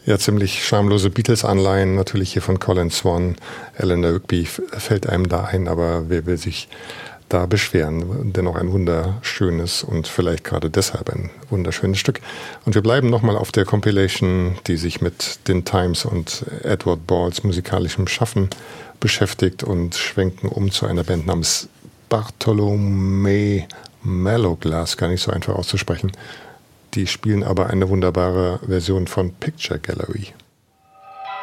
Ja, ziemlich schamlose Beatles-Anleihen, natürlich hier von Colin Swan. Eleanor Rigby fällt einem da ein, aber wer will sich da beschweren? Dennoch ein wunderschönes und vielleicht gerade deshalb ein wunderschönes Stück. Und wir bleiben nochmal auf der Compilation, die sich mit den Times und Edward Balls musikalischem Schaffen beschäftigt, und schwenken um zu einer Band namens Bartholomew Mellowglass, gar nicht so einfach auszusprechen. Die spielen aber eine wunderbare Version von Picture Gallery.